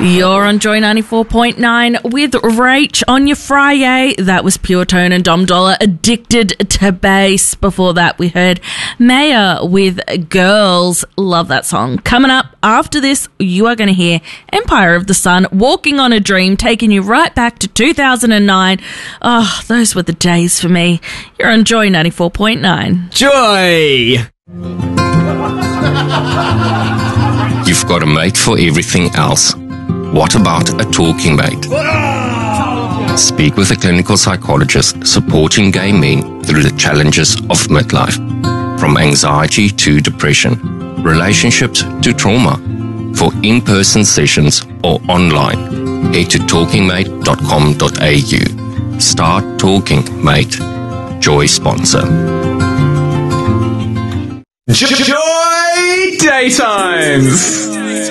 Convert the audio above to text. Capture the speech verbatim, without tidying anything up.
You're on Joy ninety-four point nine with Rach on your Friday. That was Pure Tone and Dom Dollar, Addicted to Bass. Before that, we heard Maya with Girls. Love that song. Coming up after this, you are going to hear Empire of the Sun, Walking on a Dream, taking you right back to two thousand nine. Oh, those were the days for me. You're on Joy ninety-four point nine. Joy! You've got a mate for everything else. What about a talking mate? Speak with a clinical psychologist supporting gay men through the challenges of midlife. From anxiety to depression, relationships to trauma. For in-person sessions or online, head to talking mate dot com dot a u. Start talking, mate. Joy sponsor. Joy Daytimes!